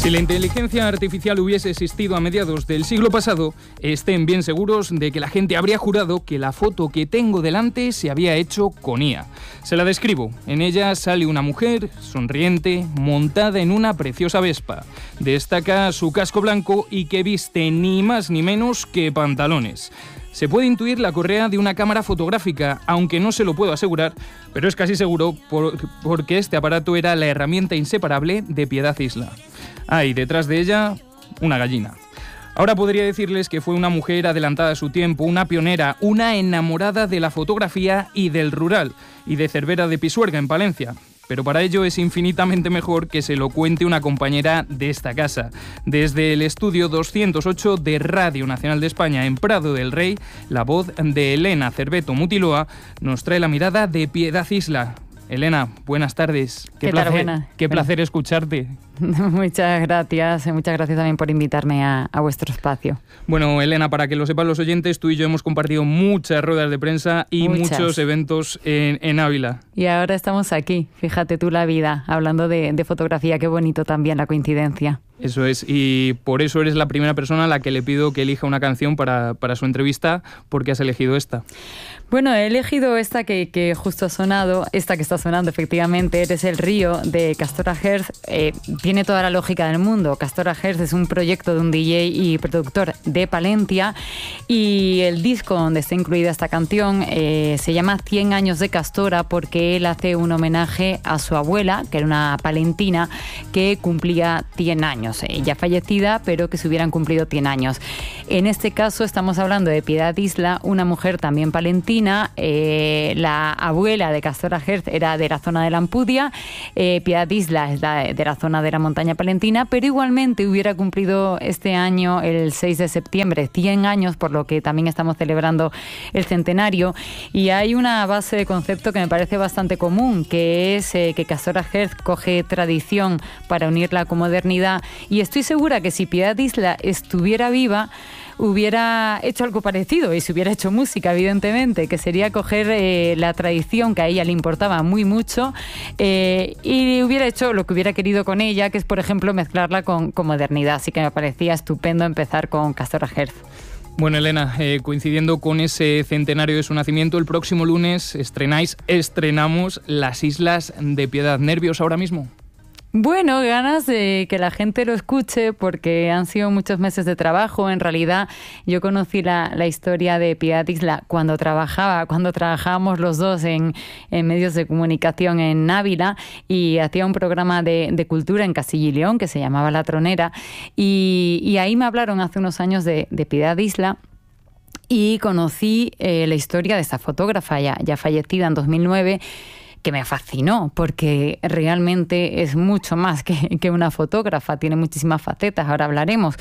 Si la inteligencia artificial hubiese existido a mediados del siglo pasado, estén bien seguros de que la gente habría jurado que la foto que tengo delante se había hecho con IA. Se la describo. En ella sale una mujer sonriente, montada en una preciosa Vespa. Destaca su casco blanco y que viste ni más ni menos que pantalones. Se puede intuir la correa de una cámara fotográfica, aunque no se lo puedo asegurar, pero es casi seguro porque este aparato era la herramienta inseparable de Piedad Isla. Y detrás de ella, una gallina. Ahora podría decirles que fue una mujer adelantada a su tiempo, una pionera, una enamorada de la fotografía y del rural, y de Cervera de Pisuerga, en Palencia. Pero para ello es infinitamente mejor que se lo cuente una compañera de esta casa. Desde el estudio 208 de Radio Nacional de España en Prado del Rey, la voz de Elena Cerveto Mutiloa nos trae la mirada de Piedad Isla. Elena, buenas tardes. Qué placer escucharte. Muchas gracias también por invitarme a vuestro espacio. Bueno, Elena, para que lo sepan los oyentes, tú y yo hemos compartido muchas ruedas de prensa y muchos eventos en Ávila. Y ahora estamos aquí, fíjate tú la vida, hablando de fotografía, qué bonito también la coincidencia. Eso es, y por eso eres la primera persona a la que le pido que elija una canción para su entrevista. ¿Por qué has elegido esta? Bueno, he elegido esta que justo ha sonado, esta que está sonando efectivamente, Eres el río, de Castora Herz. Tiene toda la lógica del mundo. Castora Herz es un proyecto de un DJ y productor de Palencia, y el disco donde está incluida esta canción se llama 100 años de Castora, porque él hace un homenaje a su abuela, que era una palentina que cumplía 100 años. Ya fallecida, pero que se hubieran cumplido 100 años. En este caso estamos hablando de Piedad Isla, una mujer también palentina. La abuela de Castora Herz era de la zona de la Ampudia, Piedad Isla es de la zona de la montaña palentina, pero igualmente hubiera cumplido este año, el 6 de septiembre, 100 años, por lo que también estamos celebrando el centenario. Y hay una base de concepto que me parece bastante común, que es que Castora Herz coge tradición para unirla con modernidad, y estoy segura que si Piedad Isla estuviera viva, hubiera hecho algo parecido, y se hubiera hecho música, evidentemente, que sería coger la tradición que a ella le importaba muy mucho, y hubiera hecho lo que hubiera querido con ella, que es, por ejemplo, mezclarla con modernidad. Así que me parecía estupendo empezar con Castora Herz. Bueno, Elena, coincidiendo con ese centenario de su nacimiento, el próximo lunes estrenamos Las Islas de Piedad. ¿Nervios ahora mismo? Bueno, ganas de que la gente lo escuche, porque han sido muchos meses de trabajo. En realidad, yo conocí la historia de Piedad Isla cuando trabajábamos los dos en medios de comunicación en Ávila, y hacía un programa de cultura en Castilla y León que se llamaba La Tronera, y ahí me hablaron hace unos años de Piedad Isla. Y conocí la historia de esta fotógrafa ya fallecida en 2009, que me fascinó, porque realmente es mucho más que una fotógrafa, tiene muchísimas facetas, ahora hablaremos.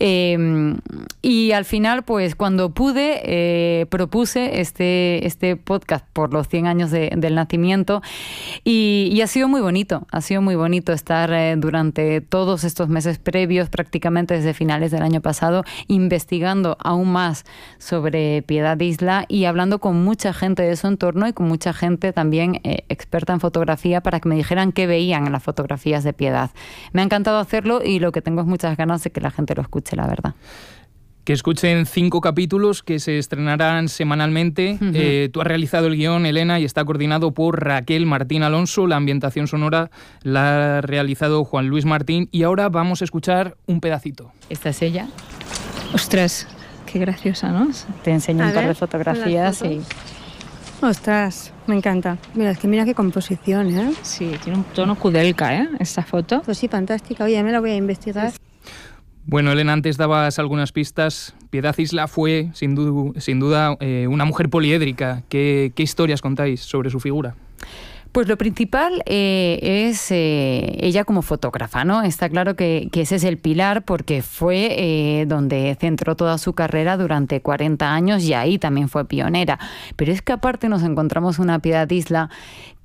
Y al final, pues cuando pude, propuse este podcast por los 100 años del nacimiento, y ha sido muy bonito estar durante todos estos meses previos, prácticamente desde finales del año pasado, investigando aún más sobre Piedad Isla y hablando con mucha gente de su entorno y con mucha gente también experta en fotografía, para que me dijeran qué veían en las fotografías de Piedad. Me ha encantado hacerlo, y lo que tengo es muchas ganas de que la gente lo escuche, la verdad. Que escuchen 5 capítulos que se estrenarán semanalmente. Uh-huh. Tú has realizado el guión, Elena, y está coordinado por Raquel Martín Alonso. La ambientación sonora la ha realizado Juan Luis Martín, y ahora vamos a escuchar un pedacito. ¿Esta es ella? Ostras, qué graciosa, ¿no? Te enseño un par de fotografías y... Ostras, me encanta. Mira, es que mira qué composición, ¿eh? Sí, tiene un tono Kudelka, ¿eh? Esta foto. Pues sí, fantástica. Oye, me la voy a investigar. Bueno, Elena, antes dabas algunas pistas. Piedad Isla fue, sin duda, una mujer poliédrica. ¿Qué historias contáis sobre su figura? Pues lo principal es ella como fotógrafa, ¿no? Está claro que ese es el pilar, porque fue donde centró toda su carrera durante 40 años, y ahí también fue pionera. Pero es que aparte nos encontramos una Piedad Isla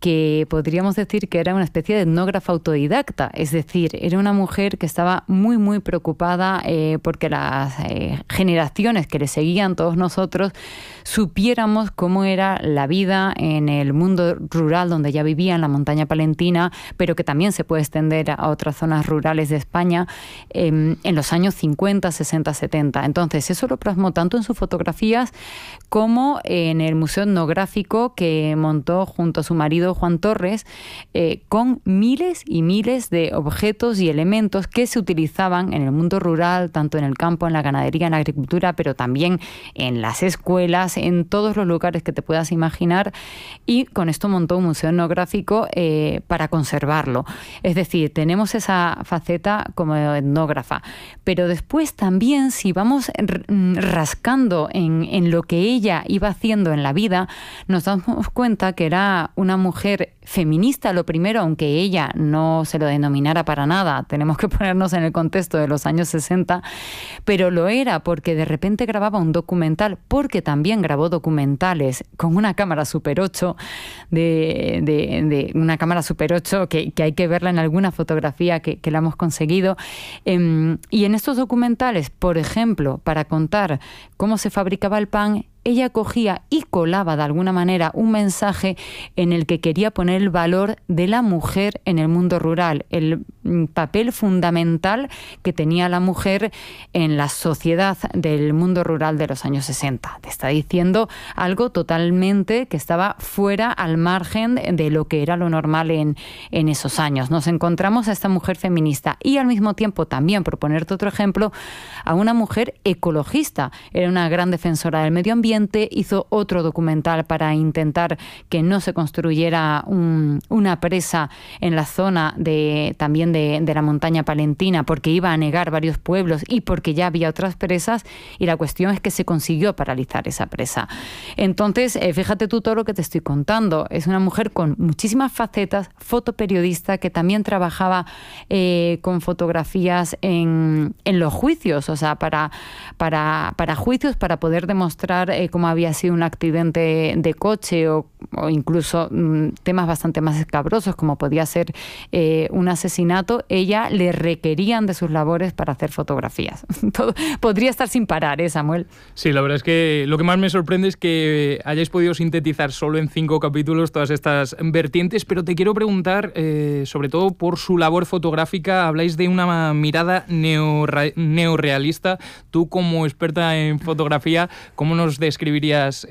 que podríamos decir que era una especie de etnógrafa autodidacta, es decir, era una mujer que estaba muy, muy preocupada porque las generaciones que le seguían, todos nosotros, supiéramos cómo era la vida en el mundo rural donde ella vivía, en la montaña palentina, pero que también se puede extender a otras zonas rurales de España en los años 50, 60, 70. Entonces, eso lo plasmó tanto en sus fotografías como en el Museo Etnográfico que montó junto a su marido Juan Torres, con miles y miles de objetos y elementos que se utilizaban en el mundo rural, tanto en el campo, en la ganadería, en la agricultura, pero también en las escuelas, en todos los lugares que te puedas imaginar, y con esto montó un museo etnográfico para conservarlo. Es decir, tenemos esa faceta como etnógrafa, pero después también, si vamos rascando en lo que ella iba haciendo en la vida, nos damos cuenta que era una mujer feminista, lo primero, aunque ella no se lo denominara para nada, tenemos que ponernos en el contexto de los años 60, pero lo era porque de repente grababa un documental, porque también grabó documentales con una cámara Super 8, de una cámara Super 8 que hay que verla en alguna fotografía que la hemos conseguido. Y en estos documentales, por ejemplo, para contar cómo se fabricaba el pan, ella cogía y colaba de alguna manera un mensaje en el que quería poner el valor de la mujer en el mundo rural, el papel fundamental que tenía la mujer en la sociedad del mundo rural de los años 60. Te está diciendo algo totalmente que estaba fuera, al margen de lo que era lo normal en esos años. Nos encontramos a esta mujer feminista y al mismo tiempo también, por ponerte otro ejemplo, a una mujer ecologista. Era una gran defensora del medio ambiente, hizo otro documental para intentar que no se construyera una presa en la zona también de la montaña palentina, porque iba a anegar varios pueblos y porque ya había otras presas, y la cuestión es que se consiguió paralizar esa presa. Entonces, fíjate tú todo lo que te estoy contando. Es una mujer con muchísimas facetas, fotoperiodista, que también trabajaba con fotografías en los juicios, o sea, para juicios, para poder demostrar cómo había sido un accidente de coche o incluso temas bastante más escabrosos, como podía ser un asesinato. Ella le requerían de sus labores para hacer fotografías. Todo, podría estar sin parar, Samuel. Sí, la verdad es que lo que más me sorprende es que hayáis podido sintetizar solo en 5 capítulos todas estas vertientes, pero te quiero preguntar, sobre todo por su labor fotográfica, habláis de una mirada neorrealista. Tú, como experta en fotografía, ¿cómo nos describirías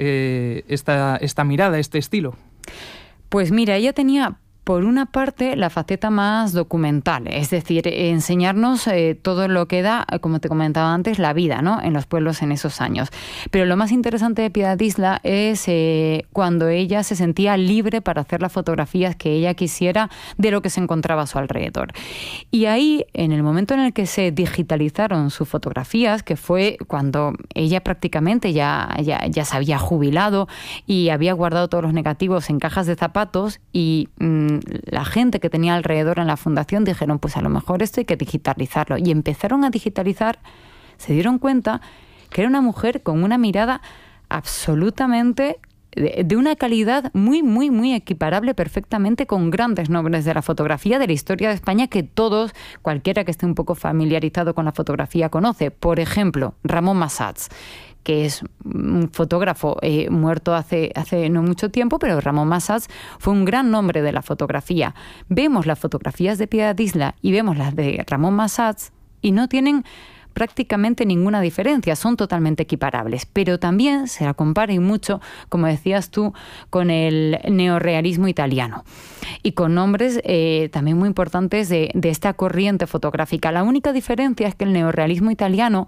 esta mirada, este estilo? Pues mira, ella tenía, por una parte, la faceta más documental, es decir, enseñarnos todo lo que da, como te comentaba antes, la vida, ¿no?, en los pueblos en esos años. Pero lo más interesante de Piedad Isla es cuando ella se sentía libre para hacer las fotografías que ella quisiera de lo que se encontraba a su alrededor. Y ahí, en el momento en el que se digitalizaron sus fotografías, que fue cuando ella prácticamente ya se había jubilado y había guardado todos los negativos en cajas de zapatos, y la gente que tenía alrededor en la fundación dijeron, pues a lo mejor esto hay que digitalizarlo, y empezaron a digitalizar. Se dieron cuenta que era una mujer con una mirada absolutamente de una calidad muy, muy, muy equiparable perfectamente con grandes nombres de la fotografía de la historia de España que todos, cualquiera que esté un poco familiarizado con la fotografía, conoce. Por ejemplo, Ramón Massats, que es un fotógrafo muerto hace no mucho tiempo, pero Ramón Massats fue un gran nombre de la fotografía. Vemos las fotografías de Piedad Isla y vemos las de Ramón Massats y no tienen prácticamente ninguna diferencia, son totalmente equiparables, pero también se la compara y mucho, como decías tú, con el neorrealismo italiano y con nombres también muy importantes de esta corriente fotográfica. La única diferencia es que el neorrealismo italiano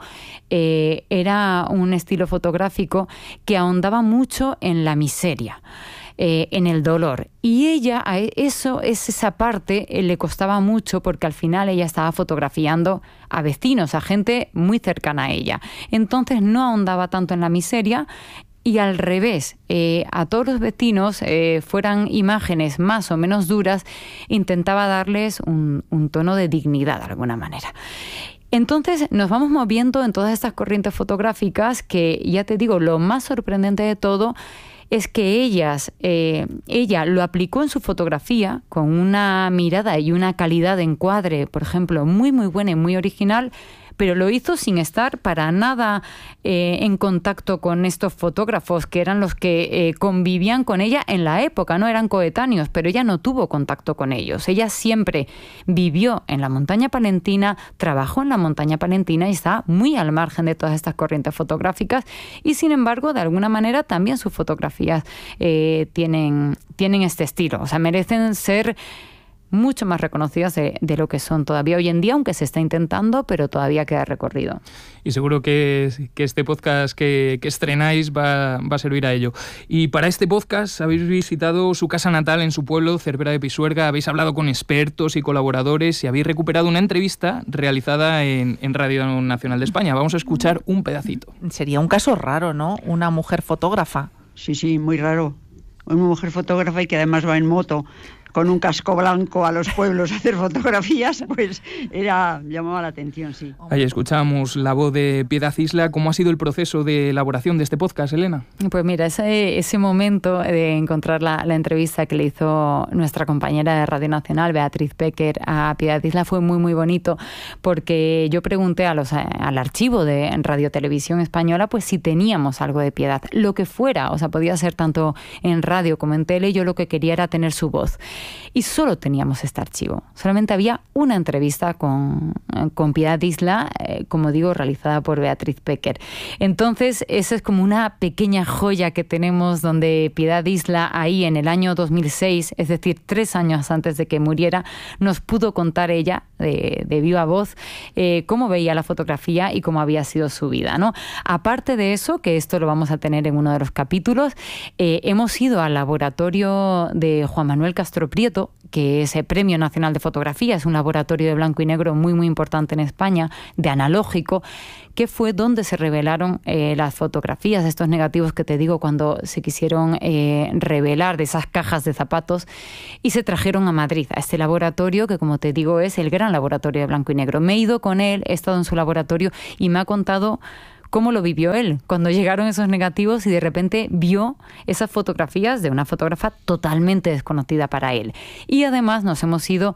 era un estilo fotográfico que ahondaba mucho en la miseria, en el dolor. Y ella, a esa parte le costaba mucho, porque al final ella estaba fotografiando a vecinos, a gente muy cercana a ella. Entonces no ahondaba tanto en la miseria, y al revés, a todos los vecinos, fueran imágenes más o menos duras, intentaba darles un tono de dignidad de alguna manera. Entonces nos vamos moviendo en todas estas corrientes fotográficas que, ya te digo, lo más sorprendente de todo es que ella lo aplicó en su fotografía con una mirada y una calidad de encuadre, por ejemplo, muy muy buena y muy original, pero lo hizo sin estar para nada en contacto con estos fotógrafos que eran los que convivían con ella en la época, no eran coetáneos, pero ella no tuvo contacto con ellos. Ella siempre vivió en la montaña palentina, trabajó en la montaña palentina y está muy al margen de todas estas corrientes fotográficas, y sin embargo, de alguna manera también sus fotografías tienen este estilo, o sea, merecen ser mucho más reconocidas de lo que son todavía hoy en día, aunque se está intentando, pero todavía queda recorrido. Y seguro que este podcast que estrenáis va a servir a ello. Y para este podcast habéis visitado su casa natal en su pueblo, Cervera de Pisuerga, habéis hablado con expertos y colaboradores y habéis recuperado una entrevista realizada en Radio Nacional de España. Vamos a escuchar un pedacito. Sería un caso raro, ¿no? Una mujer fotógrafa. Sí, muy raro. Una mujer fotógrafa y que además va en moto con un casco blanco a los pueblos a hacer fotografías, pues llamaba la atención, sí. Ahí escuchamos la voz de Piedad Isla. ¿Cómo ha sido el proceso de elaboración de este podcast, Elena? Pues mira, ese momento de encontrar la entrevista que le hizo nuestra compañera de Radio Nacional, Beatriz Pecker, a Piedad Isla fue muy, muy bonito, porque yo pregunté al archivo de Radio Televisión Española pues si teníamos algo de Piedad, lo que fuera, o sea, podía ser tanto en radio como en tele, yo lo que quería era tener su voz. Y solo teníamos este archivo. Solamente había una entrevista con Piedad Isla, como digo, realizada por Beatriz Pecker. Entonces, eso es como una pequeña joya que tenemos, donde Piedad Isla, ahí en el año 2006, es decir, 3 años antes de que muriera, nos pudo contar ella, de viva voz, cómo veía la fotografía y cómo había sido su vida, ¿no? Aparte de eso, que esto lo vamos a tener en uno de los capítulos, hemos ido al laboratorio de Juan Manuel Castro Prieto, que es el Premio Nacional de Fotografía, es un laboratorio de blanco y negro muy, muy importante en España, de analógico, que fue donde se revelaron las fotografías, estos negativos que te digo, cuando se quisieron revelar de esas cajas de zapatos, y se trajeron a Madrid, a este laboratorio que, como te digo, es el gran laboratorio de blanco y negro. Me he ido con él, he estado en su laboratorio y me ha contado cómo lo vivió él, cuando llegaron esos negativos y de repente vio esas fotografías de una fotógrafa totalmente desconocida para él. Y además nos hemos ido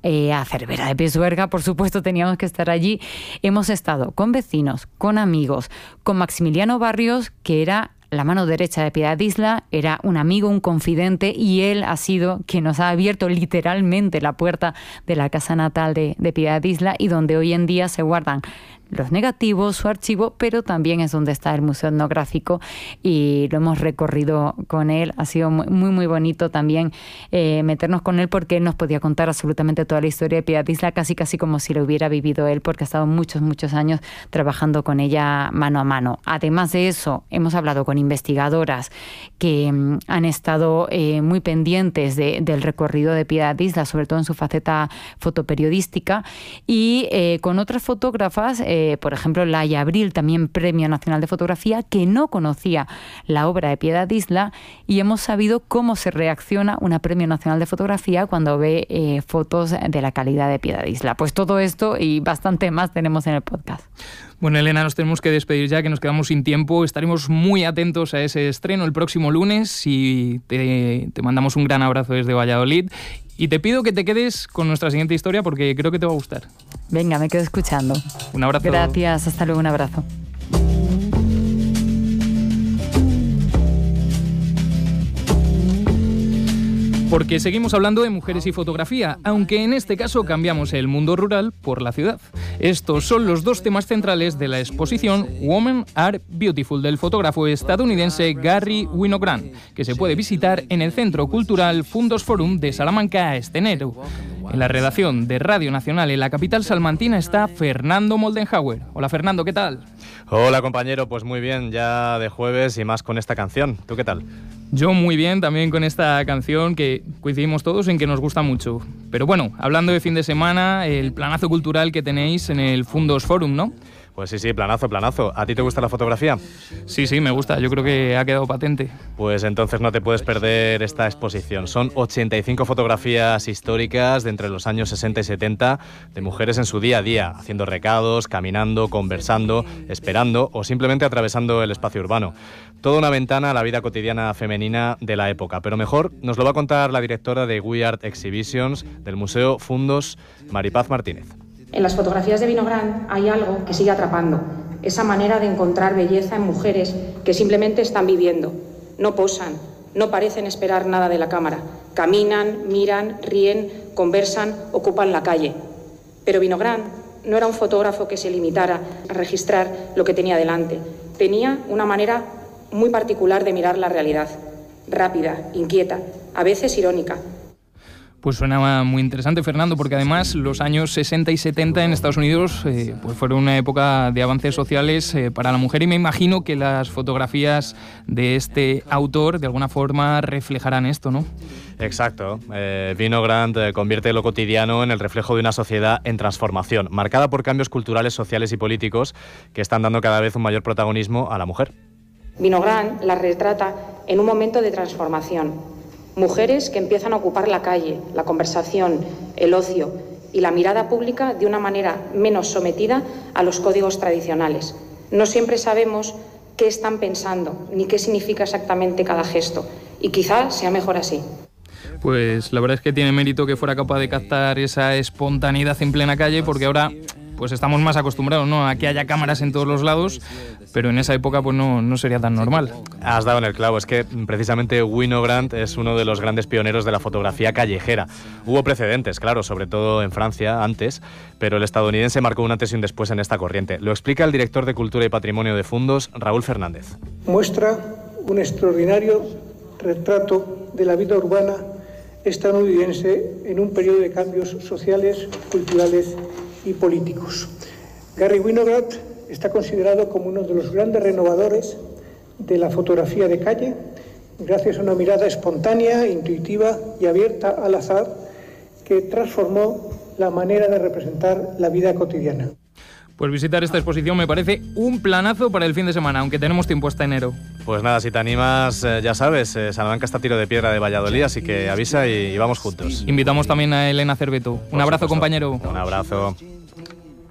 a Cervera de Pisuerga, por supuesto teníamos que estar allí. Hemos estado con vecinos, con amigos, con Maximiliano Barrios, que era la mano derecha de Piedad Isla, era un amigo, un confidente, y él ha sido quien nos ha abierto literalmente la puerta de la casa natal de Piedad Isla, y donde hoy en día se guardan los negativos, su archivo, pero también es donde está el Museo Etnográfico, y lo hemos recorrido con él. Ha sido muy, muy, muy bonito también meternos con él, porque él nos podía contar absolutamente toda la historia de Piedad Isla, casi como si lo hubiera vivido él, porque ha estado muchos, muchos años trabajando con ella mano a mano. Además de eso, hemos hablado con investigadoras que han estado muy pendientes del recorrido de Piedad Isla, sobre todo en su faceta fotoperiodística, y con otras fotógrafas, por ejemplo, Laia Abril, también Premio Nacional de Fotografía, que no conocía la obra de Piedad Isla, y hemos sabido cómo se reacciona una Premio Nacional de Fotografía cuando ve fotos de la calidad de Piedad Isla. Pues todo esto y bastante más tenemos en el podcast. Bueno, Elena, nos tenemos que despedir ya, que nos quedamos sin tiempo. Estaremos muy atentos a ese estreno el próximo lunes y te mandamos un gran abrazo desde Valladolid. Y te pido que te quedes con nuestra siguiente historia porque creo que te va a gustar. Venga, me quedo escuchando. Un abrazo. Gracias, hasta luego, un abrazo. Porque seguimos hablando de mujeres y fotografía, aunque en este caso cambiamos el mundo rural por la ciudad. Estos son los 2 temas centrales de la exposición Women Are Beautiful del fotógrafo estadounidense Gary Winogrand, que se puede visitar en el Centro Cultural Fundos Forum de Salamanca este enero. En la redacción de Radio Nacional en la capital salmantina está Fernando Moldenhauer. Hola Fernando, ¿qué tal? Hola compañero, pues muy bien, ya de jueves y más con esta canción. ¿Tú qué tal? Yo muy bien, también con esta canción que coincidimos todos en que nos gusta mucho. Pero bueno, hablando de fin de semana, el planazo cultural que tenéis en el Fundos Forum, ¿no? Pues sí, planazo, planazo. ¿A ti te gusta la fotografía? Sí, me gusta. Yo creo que ha quedado patente. Pues entonces no te puedes perder esta exposición. Son 85 fotografías históricas de entre los años 60 y 70 de mujeres en su día a día, haciendo recados, caminando, conversando, esperando o simplemente atravesando el espacio urbano. Toda una ventana a la vida cotidiana femenina de la época. Pero mejor nos lo va a contar la directora de We Art Exhibitions del Museo Fundos, Maripaz Martínez. En las fotografías de Vinogrand hay algo que sigue atrapando, esa manera de encontrar belleza en mujeres que simplemente están viviendo, no posan, no parecen esperar nada de la cámara, caminan, miran, ríen, conversan, ocupan la calle. Pero Vinogrand no era un fotógrafo que se limitara a registrar lo que tenía delante, tenía una manera muy particular de mirar la realidad, rápida, inquieta, a veces irónica. Pues suena muy interesante, Fernando, porque además los años 60 y 70 en Estados Unidos pues fueron una época de avances sociales para la mujer, y me imagino que las fotografías de este autor de alguna forma reflejarán esto, ¿no? Exacto. Vinogrand convierte lo cotidiano en el reflejo de una sociedad en transformación, marcada por cambios culturales, sociales y políticos que están dando cada vez un mayor protagonismo a la mujer. Vinogrand la retrata en un momento de transformación. Mujeres que empiezan a ocupar la calle, la conversación, el ocio y la mirada pública de una manera menos sometida a los códigos tradicionales. No siempre sabemos qué están pensando ni qué significa exactamente cada gesto, y quizá sea mejor así. Pues la verdad es que tiene mérito que fuera capaz de captar esa espontaneidad en plena calle, porque ahora pues estamos más acostumbrados, ¿no?, a que haya cámaras en todos los lados, pero en esa época pues no sería tan normal. Has dado en el clavo, es que precisamente Vinogrand es uno de los grandes pioneros de la fotografía callejera. Hubo precedentes, claro, sobre todo en Francia antes, pero el estadounidense marcó un antes y un después en esta corriente. Lo explica el director de Cultura y Patrimonio de Fundos, Raúl Fernández. Muestra un extraordinario retrato de la vida urbana estadounidense en un periodo de cambios sociales, culturales y políticos. Garry Winograd está considerado como uno de los grandes renovadores de la fotografía de calle, gracias a una mirada espontánea, intuitiva y abierta al azar que transformó la manera de representar la vida cotidiana. Pues visitar esta exposición me parece un planazo para el fin de semana, aunque tenemos tiempo hasta enero. Pues nada, si te animas, ya sabes, Salamanca está a tiro de piedra de Valladolid, así que avisa y vamos juntos. Invitamos también a Elena Cerveto. Un abrazo, supuesto. compañero. Un abrazo.